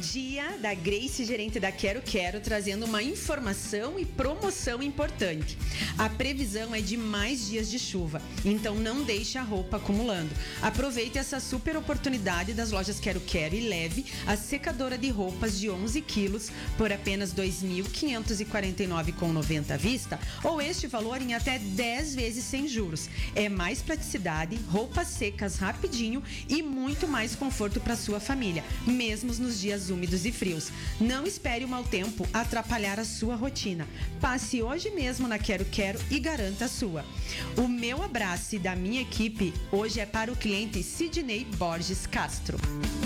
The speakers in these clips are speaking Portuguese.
dia da Grace, gerente da Quero Quero, trazendo uma informação e promoção importante. A previsão é de mais dias de chuva, então não deixe a roupa acumulando. Aproveite essa super oportunidade das lojas Quero Quero e leve a secadora de roupas de 11 quilos por apenas R$ 2.549,90 à vista, ou este valor em até 10 vezes sem juros. É mais praticidade, roupas secas rapidinho e muito mais conforto para sua família, mesmo nos dias úmidos e frios. Não espere o mau tempo atrapalhar a sua rotina. Passe hoje mesmo na Quero Quero e garanta a sua. O meu abraço e da minha equipe hoje é para o cliente Sidney Borges Castro.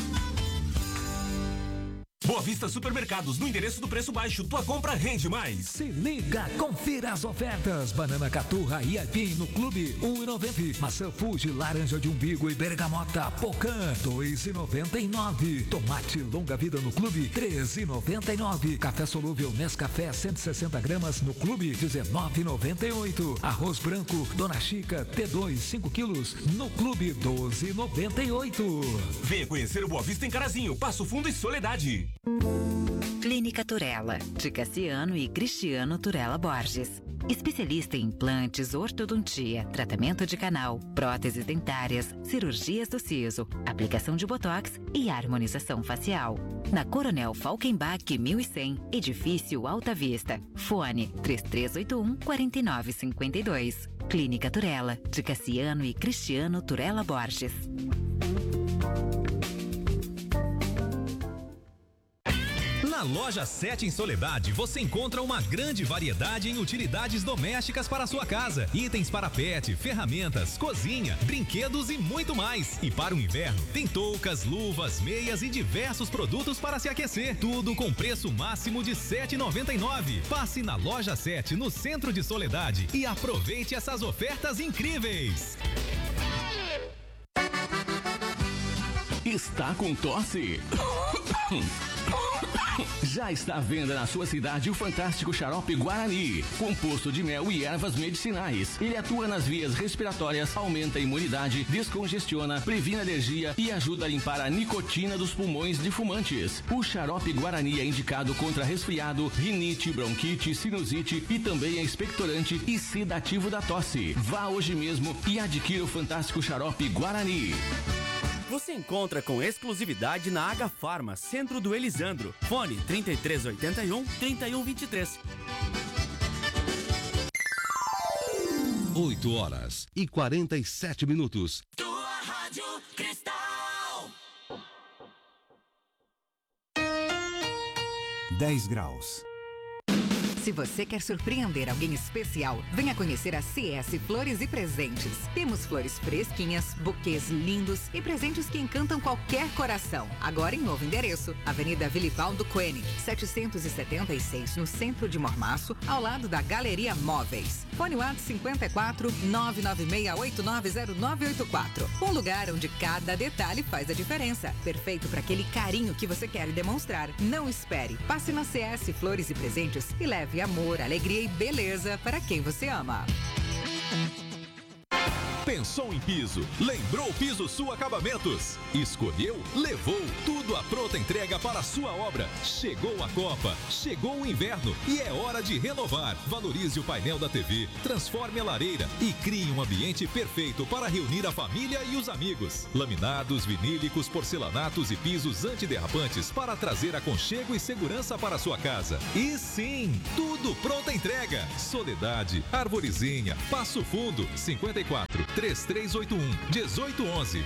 Boa Vista Supermercados, no endereço do preço baixo, tua compra rende mais. Se liga, confira as ofertas. Banana caturra e aipim no Clube, R$1,90. Maçã Fuji, laranja de umbigo e bergamota Pocan, R$2,99. Tomate longa vida no Clube, R$13,99. Café solúvel Nescafé 160 gramas no Clube, R$19,98. Arroz branco Dona Chica T2 5 quilos no Clube, R$12,98. Venha conhecer o Boa Vista em Carazinho, Passo Fundo e Soledade. Clínica Turella, de Cassiano e Cristiano Turella Borges. Especialista em implantes, ortodontia, tratamento de canal, próteses dentárias, cirurgias do siso, aplicação de botox e harmonização facial. Na Coronel Falkenbach 1100, Edifício Alta Vista. Fone 3381-4952. Clínica Turella, de Cassiano e Cristiano Turella Borges. Na Loja 7 em Soledade, você encontra uma grande variedade em utilidades domésticas para a sua casa. Itens para pet, ferramentas, cozinha, brinquedos e muito mais. E para o inverno, tem toucas, luvas, meias e diversos produtos para se aquecer. Tudo com preço máximo de R$ 7,99. Passe na Loja 7, no centro de Soledade, e aproveite essas ofertas incríveis. Está com tosse? Já está à venda na sua cidade o fantástico xarope Guarani, composto de mel e ervas medicinais. Ele atua nas vias respiratórias, aumenta a imunidade, descongestiona, previne alergia e ajuda a limpar a nicotina dos pulmões de fumantes. O xarope Guarani é indicado contra resfriado, rinite, bronquite, sinusite e também é expectorante e sedativo da tosse. Vá hoje mesmo e adquira o fantástico xarope Guarani. Você encontra com exclusividade na Aga Farma, Centro do Elisandro. Fone 3381-3123. 8h47. Tua Rádio Cristal. 10 graus. Se você quer surpreender alguém especial, venha conhecer a CS Flores e Presentes. Temos flores fresquinhas, buquês lindos e presentes que encantam qualquer coração. Agora em novo endereço, Avenida Vilipaldo Koenig, 776, no centro de Mormaço, ao lado da Galeria Móveis. Fone WhatsApp 54 996890984. Um lugar onde cada detalhe faz a diferença. Perfeito para aquele carinho que você quer demonstrar. Não espere. Passe na CS Flores e Presentes e leve amor, alegria e beleza para quem você ama. Pensou em piso? Lembrou Piso Sul Acabamentos? Escolheu? Levou. Tudo à pronta entrega para a sua obra. Chegou a Copa, chegou o inverno e é hora de renovar. Valorize o painel da TV, transforme a lareira e crie um ambiente perfeito para reunir a família e os amigos. Laminados, vinílicos, porcelanatos e pisos antiderrapantes para trazer aconchego e segurança para a sua casa. E sim, tudo pronta entrega. Soledade, Arvorezinha, Passo Fundo, 54 3381 1811.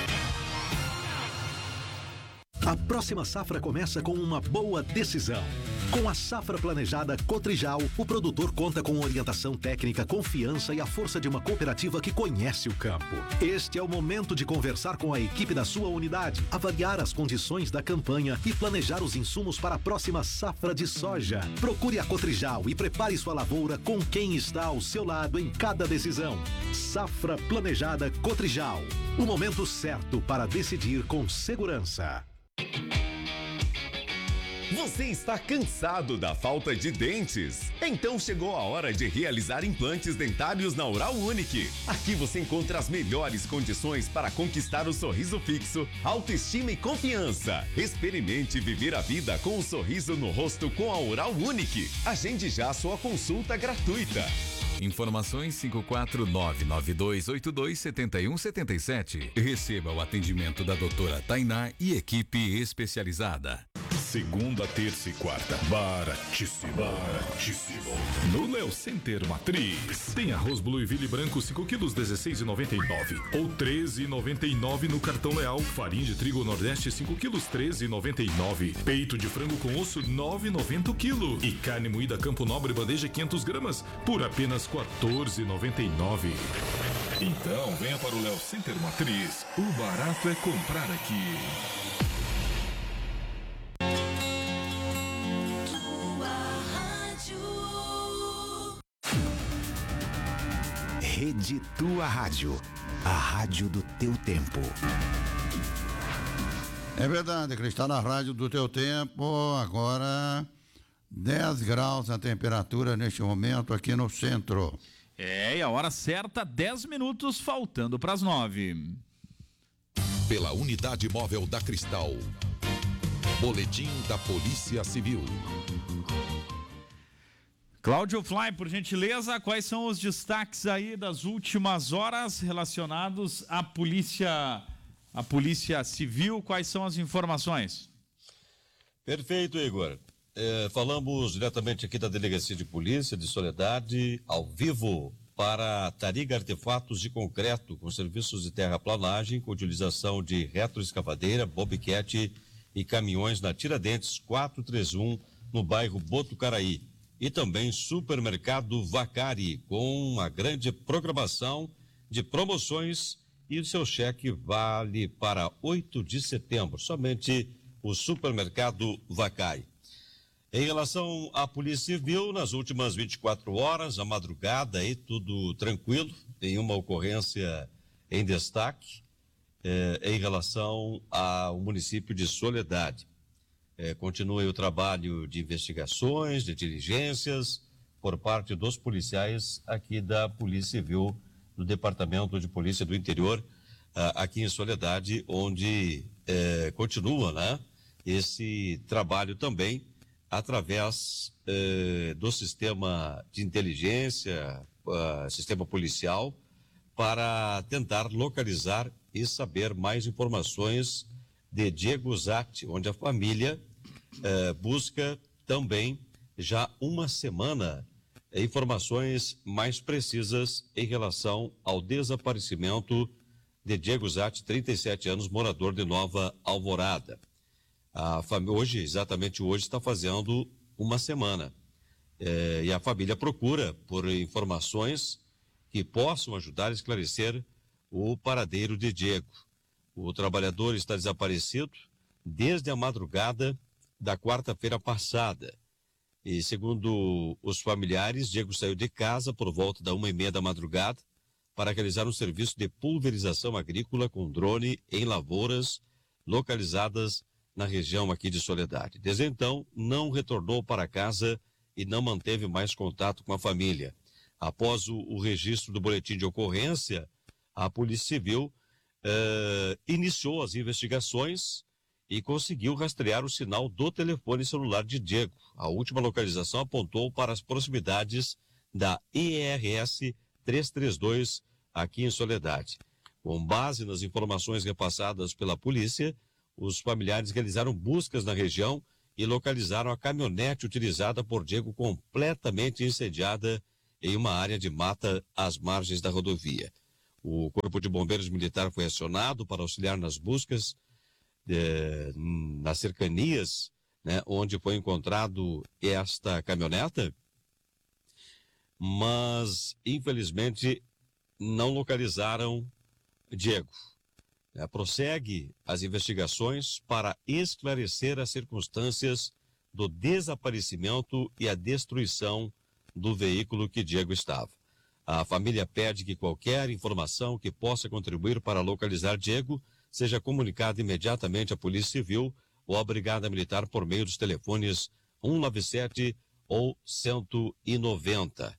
A próxima safra começa com uma boa decisão. Com a safra planejada Cotrijal, o produtor conta com orientação técnica, confiança e a força de uma cooperativa que conhece o campo. Este é o momento de conversar com a equipe da sua unidade, avaliar as condições da campanha e planejar os insumos para a próxima safra de soja. Procure a Cotrijal e prepare sua lavoura com quem está ao seu lado em cada decisão. Safra planejada Cotrijal. O momento certo para decidir com segurança. Você está cansado da falta de dentes? Então chegou a hora de realizar implantes dentários na Oral Unique. Aqui você encontra as melhores condições para conquistar o sorriso fixo, autoestima e confiança. Experimente viver a vida com um sorriso no rosto com a Oral Unique. Agende já sua consulta gratuita. Informações 54992827177. Receba o atendimento da doutora Tainá e equipe especializada. Segunda, terça e quarta. Baratíssimo. No Léo Center Matriz. Tem arroz Blueville branco 5 quilos, 16,99. Ou 13,99 no cartão Leal. Farinha de trigo Nordeste 5 quilos, 13,99. Peito de frango com osso, 9,90 o quilo. E carne moída Campo Nobre bandeja 500 gramas por apenas 14,99. Então venha para o Léo Center Matriz. O barato é comprar aqui. Rede Tua Rádio, a rádio do teu tempo. É verdade, Cris, está na rádio do teu tempo, agora 10 graus a temperatura neste momento aqui no centro. E a hora certa, 10 minutos, faltando para as 9. Pela Unidade Móvel da Cristal. Boletim da Polícia Civil. Cláudio Fly, por gentileza, quais são os destaques aí das últimas horas relacionados à polícia civil? Quais são as informações? Perfeito, Igor. Falamos diretamente aqui da Delegacia de Polícia de Soledade, ao vivo, para Tariga Artefatos de Concreto, com serviços de terraplanagem, com utilização de retroescavadeira, bobcat e caminhões na Tiradentes 431, no bairro Botucaraí. E também Supermercado Vacari, com uma grande programação de promoções, e o seu cheque vale para 8 de setembro, somente o Supermercado Vacari. Em relação à Polícia Civil, nas últimas 24 horas, a madrugada aí tudo tranquilo, tem uma ocorrência em destaque em relação ao município de Soledade. Continua aí o trabalho de investigações, de diligências, por parte dos policiais aqui da Polícia Civil, do Departamento de Polícia do Interior, aqui em Soledade, onde continua, né, esse trabalho também através do sistema de inteligência, sistema policial, para tentar localizar e saber mais informações de Diego Zatti, onde a família busca também já uma semana informações mais precisas em relação ao desaparecimento de Diego Zatti, 37 anos, morador de Nova Alvorada. A família, exatamente hoje, está fazendo uma semana. E a família procura por informações que possam ajudar a esclarecer o paradeiro de Diego. O trabalhador está desaparecido desde a madrugada da quarta-feira passada. E segundo os familiares, Diego saiu de casa por volta da 1h30 da madrugada para realizar um serviço de pulverização agrícola com drone em lavouras localizadas na região aqui de Soledade. Desde então, não retornou para casa e não manteve mais contato com a família. Após o registro do boletim de ocorrência, a Polícia Civil iniciou as investigações e conseguiu rastrear o sinal do telefone celular de Diego. A última localização apontou para as proximidades da ERS 332 aqui em Soledade. Com base nas informações repassadas pela polícia, os familiares realizaram buscas na região e localizaram a caminhonete utilizada por Diego completamente incendiada em uma área de mata às margens da rodovia. O Corpo de Bombeiros Militar foi acionado para auxiliar nas buscas nas cercanias, né, onde foi encontrado esta caminhoneta, mas infelizmente não localizaram Diego. Prossegue as investigações para esclarecer as circunstâncias do desaparecimento e a destruição do veículo que Diego estava. A família pede que qualquer informação que possa contribuir para localizar Diego seja comunicada imediatamente à Polícia Civil ou a Brigada Militar por meio dos telefones 197 ou 190.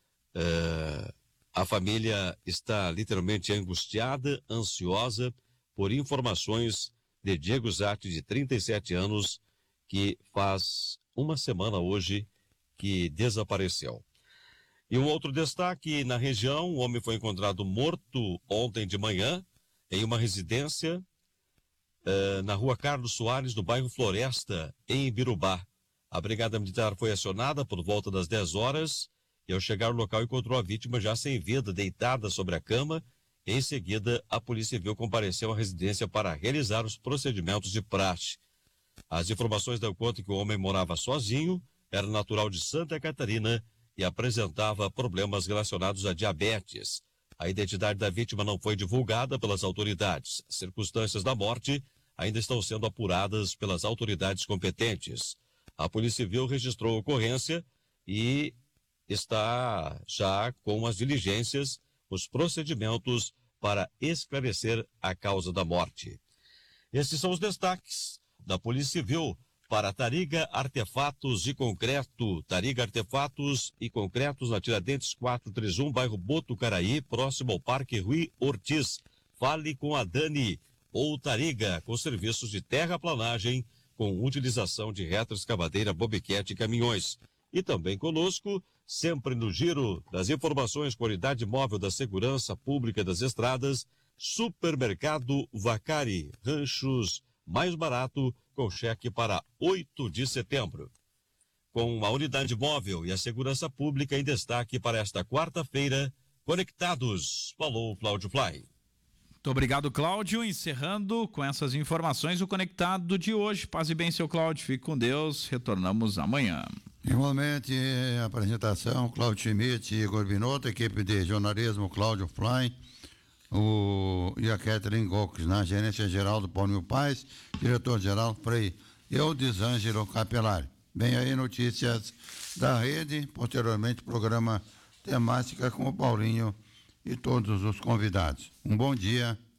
A família está literalmente angustiada, ansiosa por informações de Diego Zatti, de 37 anos, que faz uma semana hoje que desapareceu. E um outro destaque na região: o homem foi encontrado morto ontem de manhã em uma residência na rua Carlos Soares, no bairro Floresta, em Ibirubá. A Brigada Militar foi acionada por volta das 10 horas e, ao chegar ao local, encontrou a vítima já sem vida, deitada sobre a cama. Em seguida, a Polícia Civil compareceu à residência para realizar os procedimentos de praxe. As informações dão conta que o homem morava sozinho, era natural de Santa Catarina e apresentava problemas relacionados a diabetes. A identidade da vítima não foi divulgada pelas autoridades. As circunstâncias da morte ainda estão sendo apuradas pelas autoridades competentes. A Polícia Civil registrou a ocorrência e está já com as diligências, os procedimentos para esclarecer a causa da morte. Esses são os destaques da Polícia Civil para Tariga Artefatos de Concreto. Tariga Artefatos e Concretos na Tiradentes 431, bairro Botucaraí, próximo ao Parque Rui Ortiz. Fale com a Dani ou Tariga, com serviços de terraplanagem, com utilização de retroescavadeira, bobiquete e caminhões. E também conosco, sempre no giro das informações, qualidade móvel da segurança pública das estradas, Supermercado Vacari, ranchos mais barato, com cheque para 8 de setembro. Com a unidade móvel e a segurança pública em destaque para esta quarta-feira, conectados. Falou, Cláudio Fly. Muito obrigado, Cláudio. Encerrando com essas informações o Conectado de hoje. Paz e bem, seu Cláudio. Fique com Deus. Retornamos amanhã. Igualmente, a apresentação, Cláudio Schmidt e Igor Binotto, equipe de jornalismo, Cláudio Fly, e a Catherine Gox, na gerência geral do Paulinho Paz, diretor-geral Frei Eudisângelo Capelari. Vem aí notícias da rede, posteriormente programa temática com o Paulinho e todos os convidados. Um bom dia